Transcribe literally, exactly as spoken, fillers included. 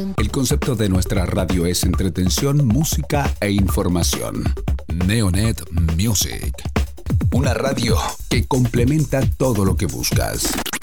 El concepto de nuestra radio es entretención, música e información. Neonet Music. Una radio que complementa todo lo que buscas.